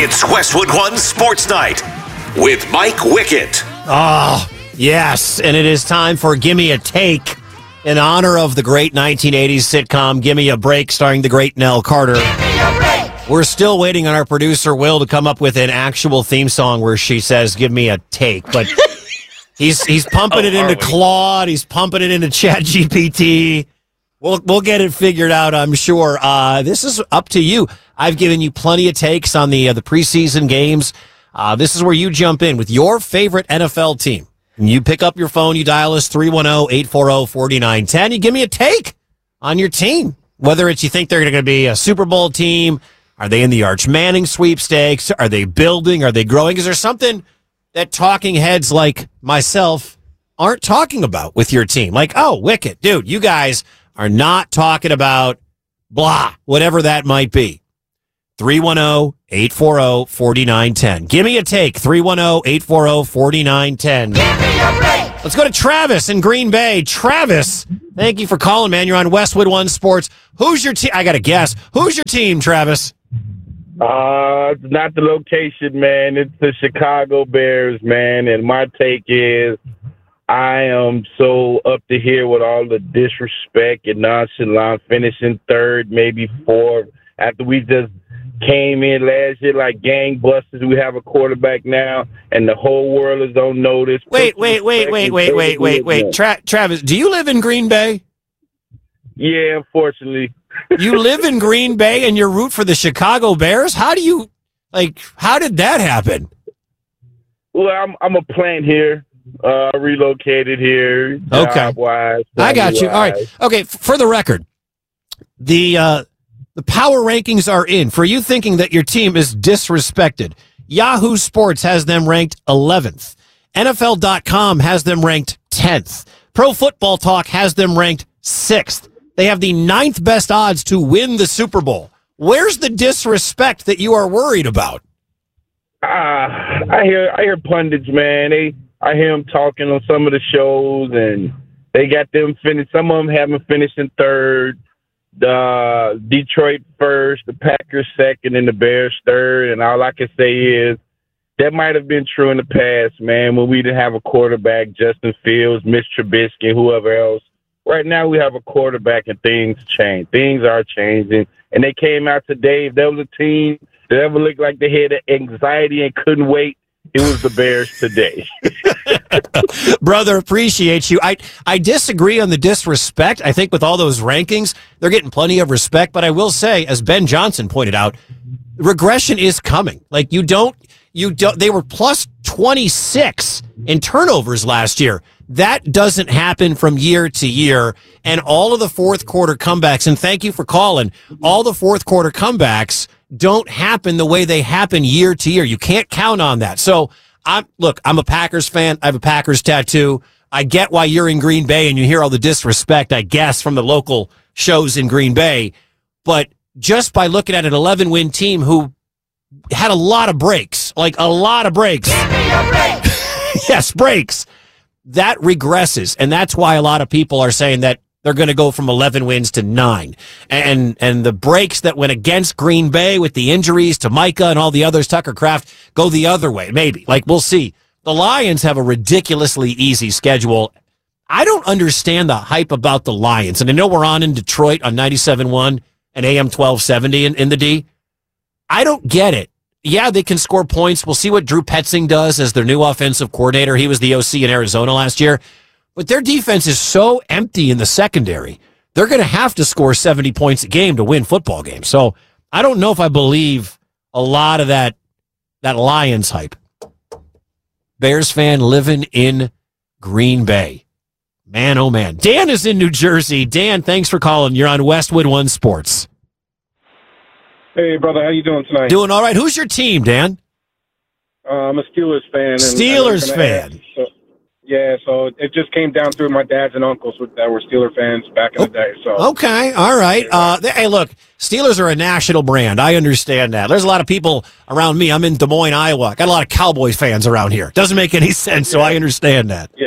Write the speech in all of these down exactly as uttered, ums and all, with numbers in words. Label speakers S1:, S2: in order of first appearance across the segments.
S1: It's Westwood One Sports Night with Mike Wickett.
S2: Oh, yes, and it is time for Gimme a Take in honor of the great nineteen eighties sitcom Gimme a Break starring the great Nell Carter. We're still waiting on our producer, Will, to come up with an actual theme song where she says, give me a take. But he's he's pumping oh, it into Claude. He's pumping it into ChatGPT. We'll, we'll get it figured out, I'm sure. Uh, this is up to you. I've given you plenty of takes on the, uh, the preseason games. Uh, this is where you jump in with your favorite N F L team. And you pick up your phone, you dial us three one zero, eight four zero, four nine one zero. You give me a take on your team. Whether it's you think they're going to be a Super Bowl team, are they in the Arch Manning sweepstakes? Are they building? Are they growing? Is there something that talking heads like myself aren't talking about with your team? Like, oh, Wicked, dude, you guys are not talking about blah, whatever that might be. three one zero, eight four zero, four nine one zero. Give me a take. three one zero, eight four zero, four nine one zero. Give me a break. Let's go to Travis in Green Bay. Travis, thank you for calling, man. You're on Westwood One Sports. Who's your team? I got to guess. Who's your team, Travis?
S3: Uh, it's not the location, man. It's the Chicago Bears, man. And my take is I am so up to here with all the disrespect and nonchalant, finishing third, maybe fourth, after we just came in last year like gangbusters. We have a quarterback now, and the whole world is on notice.
S2: Wait, wait, wait, wait, wait, wait, wait, wait. Tra- Travis, do you live in Green Bay?
S3: Yeah, unfortunately.
S2: You live in Green Bay and you root for the Chicago Bears? How do you, like, how did that happen?
S3: Well, I'm I'm a plant here, uh, relocated here.
S2: Okay.
S3: Job-wise,
S2: I got you. All right. Okay, f- for the record, the uh, the power rankings are in. For you thinking that your team is disrespected, Yahoo Sports has them ranked eleventh. N F L dot com has them ranked tenth. Pro Football Talk has them ranked sixth. They have the ninth best odds to win the Super Bowl. Where's the disrespect that you are worried about?
S3: Uh, I hear I hear pundits, man. They I hear them talking on some of the shows, and they got them finished. Some of them have them finishing third. The Detroit first, the Packers second, and the Bears third. And all I can say is that might have been true in the past, man, when we didn't have a quarterback, Justin Fields, Mitch Trubisky, whoever else. Right now we have a quarterback and things change. Things are changing. And they came out today. If there was a team that ever looked like they had anxiety and couldn't wait, it was the Bears today.
S2: Brother, appreciate you. I, I disagree on the disrespect. I think with all those rankings, they're getting plenty of respect. But I will say, as Ben Johnson pointed out, regression is coming. Like you don't, you don't, they were plus twenty-six in turnovers last year. That doesn't happen from year to year. And all of the fourth quarter comebacks, and thank you for calling, all the fourth quarter comebacks don't happen the way they happen year to year. You can't count on that. So I'm, look, I'm a Packers fan. I have a Packers tattoo. I get why you're in Green Bay and you hear all the disrespect, I guess, from the local shows in Green Bay. But just by looking at an eleven win team who had a lot of breaks, like a lot of breaks. Give me a break. Yes, breaks. That regresses, and that's why a lot of people are saying that they're going to go from eleven wins to nine. And and the breaks that went against Green Bay with the injuries to Micah and all the others, Tucker Kraft, go the other way, maybe. Like, we'll see. The Lions have a ridiculously easy schedule. I don't understand the hype about the Lions. And I know we're on in Detroit on ninety-seven point one and A M twelve seventy in, in the D. I don't get it. Yeah, they can score points. We'll see what Drew Petzing does as their new offensive coordinator. He was the O C in Arizona last year. But their defense is so empty in the secondary. They're going to have to score seventy points a game to win football games. So I don't know if I believe a lot of that, that Lions hype. Bears fan living in Green Bay. Man, oh man. Dan is in New Jersey. Dan, thanks for calling. You're on Westwood One Sports.
S4: Hey, brother, how you doing tonight?
S2: Doing all right. Who's your team, Dan?
S4: Uh, I'm a Steelers fan. And
S2: Steelers fan.
S4: Ask, so, yeah, so it just came down through my dads and uncles that were Steeler fans back in
S2: oh,
S4: the day. So
S2: okay, all right. Uh, they, hey, look, Steelers are a national brand. I understand that. There's a lot of people around me. I'm in Des Moines, Iowa. Got a lot of Cowboys fans around here. Doesn't make any sense, so I understand that.
S4: Yeah.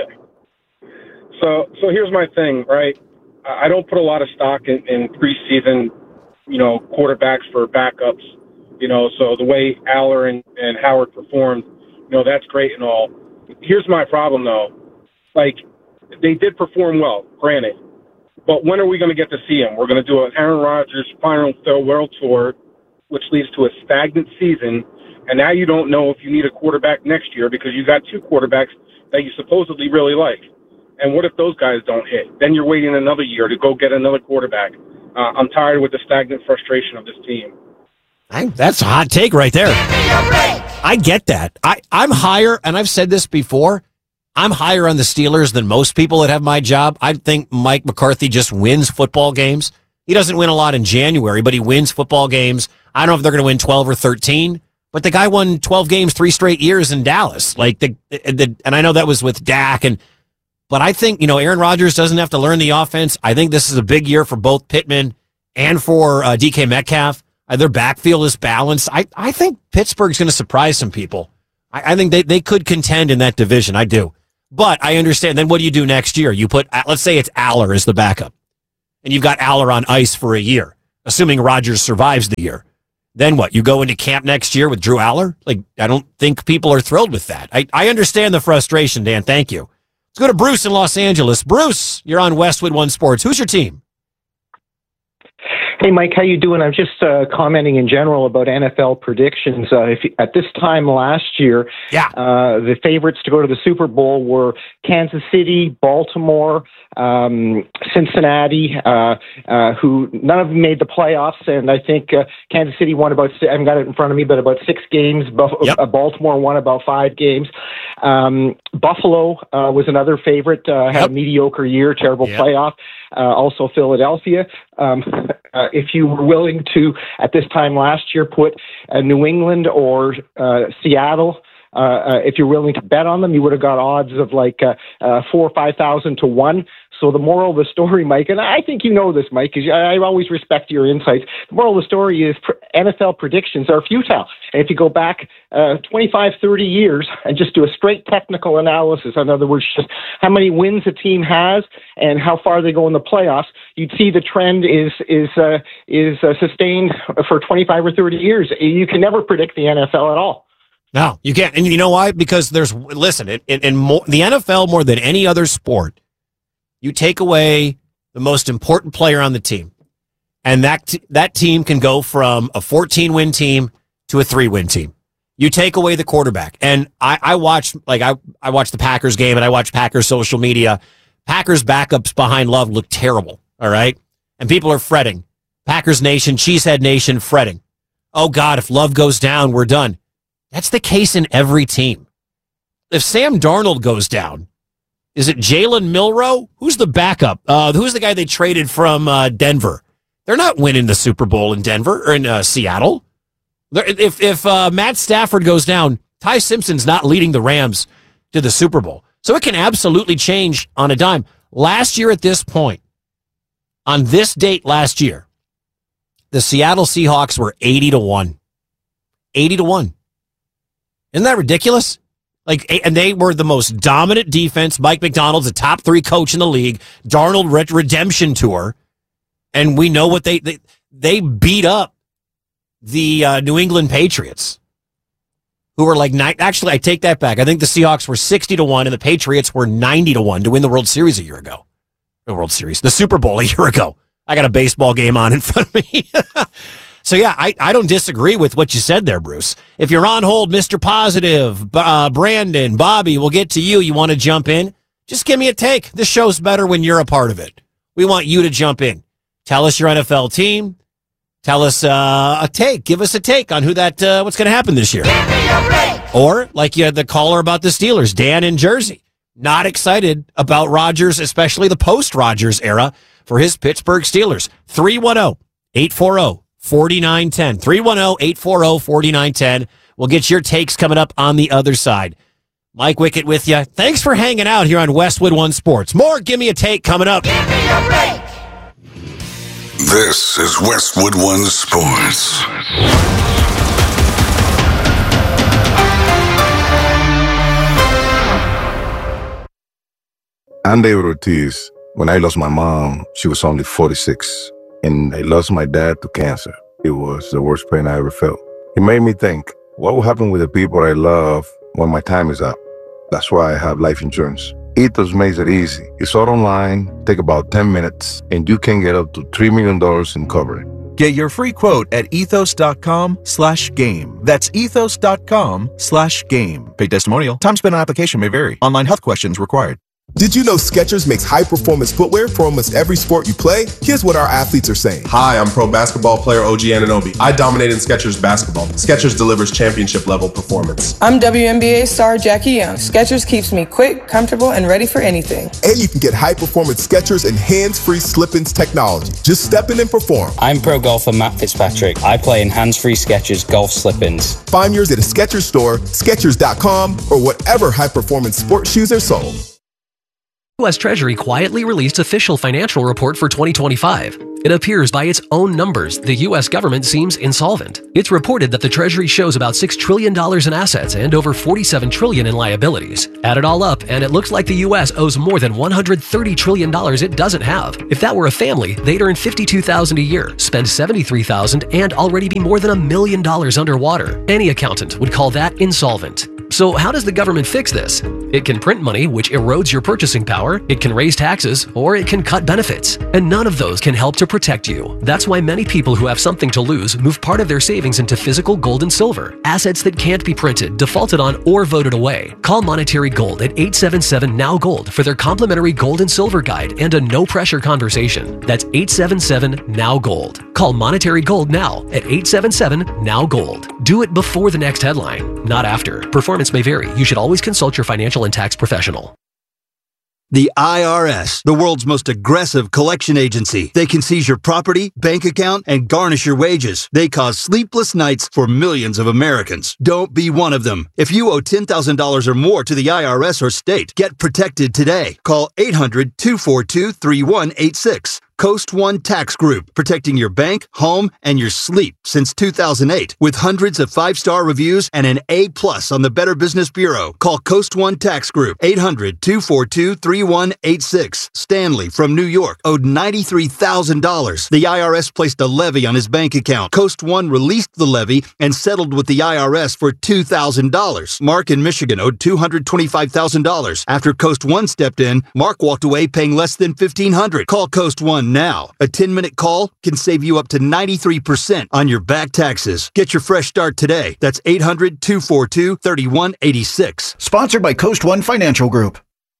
S4: So, so here's my thing, right? I don't put a lot of stock in, in preseason, you know, quarterbacks for backups. You know, so the way Aller and, and Howard performed, you know, that's great and all. Here's my problem, though. Like, they did perform well, granted. But when are we going to get to see them? We're going to do an Aaron Rodgers final farewell tour, which leads to a stagnant season. And now you don't know if you need a quarterback next year because you got two quarterbacks that you supposedly really like. And what if those guys don't hit? Then you're waiting another year to go get another quarterback. Uh, I'm tired with the stagnant frustration of this team.
S2: I, that's a hot take right there. I get that. I, I'm higher, and I've said this before, I'm higher on the Steelers than most people that have my job. I think Mike McCarthy just wins football games. He doesn't win a lot in January, but he wins football games. I don't know if they're going to win twelve or thirteen, but the guy won twelve games three straight years in Dallas. Like the, the and I know that was with Dak, and but I think, you know, Aaron Rodgers doesn't have to learn the offense. I think this is a big year for both Pittman and for uh, D K Metcalf. Uh, their backfield is balanced. I, I think Pittsburgh's going to surprise some people. I, I think they, they could contend in that division. I do. But I understand. Then what do you do next year? You put, let's say it's Aller as the backup, and you've got Aller on ice for a year, assuming Rodgers survives the year. Then what? You go into camp next year with Drew Aller? Like, I don't think people are thrilled with that. I, I understand the frustration, Dan. Thank you. Let's go to Bruce in Los Angeles. Bruce, you're on Westwood One Sports. Who's your team?
S5: Hey, Mike, how you doing? I'm just uh, commenting in general about N F L predictions. Uh, if, at this time last year,
S2: yeah.
S5: uh, the favorites to go to the Super Bowl were Kansas City, Baltimore, um, Cincinnati, uh, uh, who none of them made the playoffs. And I think uh, Kansas City won about, I haven't got it in front of me, but about six games. Buff-
S2: yep.
S5: uh, Baltimore won about five games. Um, Buffalo uh, was another favorite, uh, had
S2: yep.
S5: a mediocre year, terrible
S2: yep.
S5: playoff. Uh, also Philadelphia. Um, uh, if you were willing to, at this time last year, put uh, New England or uh, Seattle, uh, uh, if you're willing to bet on them, you would have got odds of like uh, uh, four or five thousand to one. So the moral of the story, Mike, and I think you know this, Mike, because I always respect your insights. The moral of the story is N F L predictions are futile. And if you go back uh, twenty-five, thirty years and just do a straight technical analysis, in other words, just how many wins a team has and how far they go in the playoffs, you'd see the trend is is uh, is uh, sustained for twenty-five or thirty years. You can never predict the N F L at all.
S2: No, you can't. And you know why? Because there's, listen, in, in, in more, the N F L more than any other sport, you take away the most important player on the team, and that t- that team can go from a fourteen-win team to a three-win team. You take away the quarterback, and I, I watched like I I watched the Packers game, and I watched Packers social media. Packers backups behind Love look terrible. All right, and people are fretting. Packers Nation, Cheesehead Nation, fretting. Oh God, if Love goes down, we're done. That's the case in every team. If Sam Darnold goes down, is it Jalen Milroe? Who's the backup? Uh, who's the guy they traded from uh, Denver? They're not winning the Super Bowl in Denver or in uh, Seattle. They're, if if uh, Matt Stafford goes down, Ty Simpson's not leading the Rams to the Super Bowl. So it can absolutely change on a dime. Last year at this point, on this date last year, the Seattle Seahawks were eighty to one. eighty to one. Isn't that ridiculous? Like, and they were the most dominant defense. Mike McDonald's a top three coach in the league. Darnold red- redemption tour, and we know what they they, they beat up the uh, New England Patriots, who were like nine. Actually, I take that back. I think the Seahawks were sixty to one, and the Patriots were ninety to one to win the World Series a year ago. The World Series, the Super Bowl a year ago. I got a baseball game on in front of me. So, yeah, I, I don't disagree with what you said there, Bruce. If you're on hold, Mister Positive, uh, Brandon, Bobby, we'll get to you. You want to jump in? Just give me a take. This show's better when you're a part of it. We want you to jump in. Tell us your N F L team. Tell us uh, a take. Give us a take on who that uh, what's going to happen this year.
S6: Give me a break.
S2: Or, like you had the caller about the Steelers, Dan in Jersey. Not excited about Rodgers, especially the post-Rodgers era for his Pittsburgh Steelers. three one zero, eight four zero, four nine one zero. three one zero, eight four zero, four nine one zero. We'll get your takes coming up on the other side. Mike Wickett with you. Thanks for hanging out here on Westwood One Sports. More Give Me a Take coming up.
S6: Give me a break.
S1: This is Westwood One Sports.
S7: I'm David Ortiz. When I lost my mom, she was only forty-six. And I lost my dad to cancer. It was the worst pain I ever felt. It made me think, what will happen with the people I love when my time is up? That's why I have life insurance. Ethos makes it easy. It's all online, take about ten minutes, and you can get up to three million dollars in coverage.
S8: Get your free quote at ethos.com slash game. That's ethos.com slash game. Paid testimonial. Time spent on application may vary. Online health questions required.
S9: Did you know Skechers makes high-performance footwear for almost every sport you play? Here's what our athletes are saying.
S10: Hi, I'm pro basketball player O G Anunoby. I dominate in Skechers basketball. Skechers delivers championship-level performance.
S11: I'm W N B A star Jackie Young. Skechers keeps me quick, comfortable, and ready for anything.
S9: And you can get high-performance Skechers and hands-free slip-ins technology. Just step in and perform.
S12: I'm pro golfer Matt Fitzpatrick. I play in hands-free Skechers golf slip-ins.
S9: Find yours at a Skechers store, Skechers dot com, or whatever high-performance sports shoes are sold.
S13: U S Treasury quietly released official financial report for twenty twenty-five. It appears by its own numbers, the U S government seems insolvent. It's reported that the Treasury shows about six trillion dollars in assets and over forty-seven trillion dollars in liabilities. Add it all up, and it looks like the U S owes more than one hundred thirty trillion dollars it doesn't have. If that were a family, they'd earn fifty-two thousand dollars a year, spend seventy-three thousand dollars, and already be more than a million dollars underwater. Any accountant would call that insolvent. So how does the government fix this? It can print money, which erodes your purchasing power, it can raise taxes, or it can cut benefits. And none of those can help to protect you. That's why many people who have something to lose move part of their savings into physical gold and silver, assets that can't be printed, defaulted on, or voted away. Call Monetary Gold at eight seven seven N O W Gold for their complimentary gold and silver guide and a no-pressure conversation. That's eight seven seven N O W Gold. Call Monetary Gold now at eight seven seven N O W Gold. Do it before the next headline, not after. Performance may vary. You should always consult your financial and tax professional.
S14: The I R S, the world's most aggressive collection agency. They can seize your property, bank account, and garnish your wages. They cause sleepless nights for millions of Americans. Don't be one of them. If you owe ten thousand dollars or more to the I R S or state, get protected today. Call eight hundred, two four two, three one eight six. Coast One Tax Group, protecting your bank, home, and your sleep since two thousand eight. With hundreds of five-star reviews and an A plus on the Better Business Bureau. Call Coast One Tax Group, eight hundred, two four two, three one eight six. Stanley from New York owed ninety-three thousand dollars. The I R S placed a levy on his bank account. Coast One released the levy and settled with the I R S for two thousand dollars. Mark in Michigan owed two hundred twenty-five thousand dollars. After Coast One stepped in, Mark walked away paying less than fifteen hundred dollars. Call Coast One now. A ten-minute call can save you up to ninety-three percent on your back taxes. Get your fresh start today. That's eight hundred, two four two, three one eight six.
S15: Sponsored by Coast One Financial Group.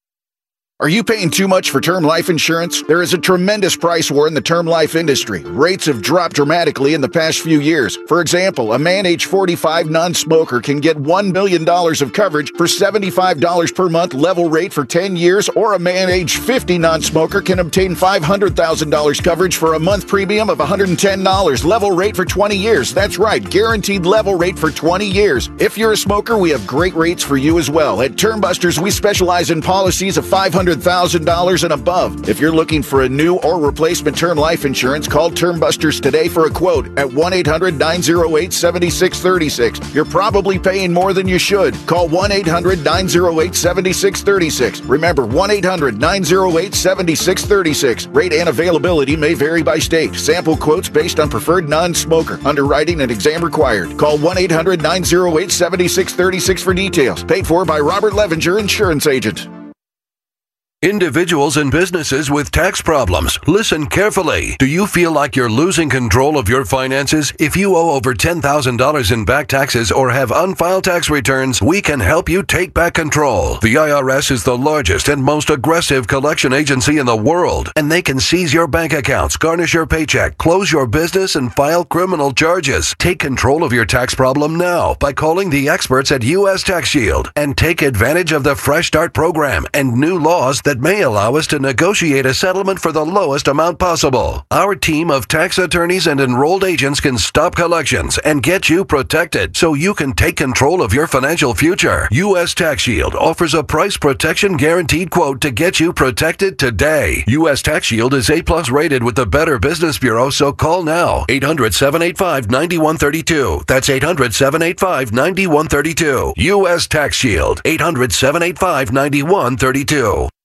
S15: Are you paying too much for term life insurance? There is a tremendous price war in the term life industry. Rates have dropped dramatically in the past few years. For example, a man age forty-five non-smoker can get one million dollars of coverage for seventy-five dollars per month level rate for ten years, or a man age fifty non-smoker can obtain five hundred thousand dollars coverage for a month premium of one hundred ten dollars level rate for twenty years. That's right, guaranteed level rate for twenty years. If you're a smoker, we have great rates for you as well. At Term Busters, we specialize in policies of five hundred thousand dollars and above. If you're looking for a new or replacement term life insurance, call Term Busters today for a quote at one eight hundred, nine oh eight, seven six three six. You're probably paying more than you should. Call one eight hundred, nine oh eight, seven six three six. Remember, one eight hundred, nine oh eight, seven six three six. Rate and availability may vary by state. Sample quotes based on preferred non-smoker. Underwriting and exam required. Call one eight hundred, nine oh eight, seven six three six for details. Paid for by Robert Levenger, insurance agent.
S1: Individuals and businesses with tax problems, listen carefully. Do you feel like you're losing control of your finances? If you owe over ten thousand dollars in back taxes or have unfiled tax returns, we can help you take back control. The I R S is the largest and most aggressive collection agency in the world, and they can seize your bank accounts, garnish your paycheck, close your business, and file criminal charges. Take control of your tax problem now by calling the experts at U S Tax Shield and take advantage of the Fresh Start program and new laws that may allow us to negotiate a settlement for the lowest amount possible. Our team of tax attorneys and enrolled agents can stop collections and get you protected so you can take control of your financial future. U S Tax Shield offers a price protection guaranteed quote to get you protected today. U S Tax Shield is A plus rated with the Better Business Bureau, so call now. eight hundred, seven eight five, nine one three two. That's eight hundred, seven eight five, nine one three two. U S Tax Shield. eight hundred, seven eight five, nine one three two.